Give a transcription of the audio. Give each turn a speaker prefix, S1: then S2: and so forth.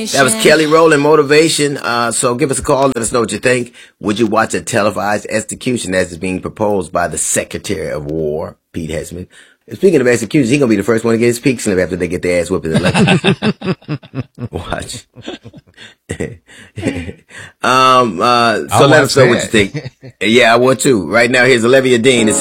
S1: That was Kelly Rowland, Motivation. So give us a call. Let us know what you think. Would you watch a televised execution as is being proposed by the Secretary of War, Pete Hegseth? Speaking of executions, he's going to be the first one to get his peak slip after they get their ass whipped in the election. Watch. So let us know what you think. Yeah, I would too. Right now, here's Olivia Dean. It's